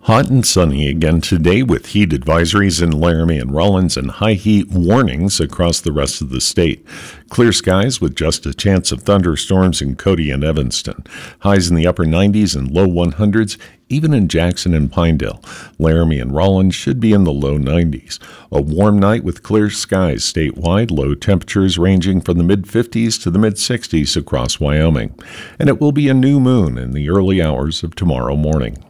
Hot and sunny again today with heat advisories in Laramie and Rawlins and high heat warnings across the rest of the state. Clear skies with just a chance of thunderstorms in Cody and Evanston. Highs in the upper 90s and low 100s, even in Jackson and Pinedale. Laramie and Rawlins should be in the low 90s. A warm night with clear skies statewide, low temperatures ranging from the mid-50s to the mid-60s across Wyoming. And it will be a new moon in the early hours of tomorrow morning.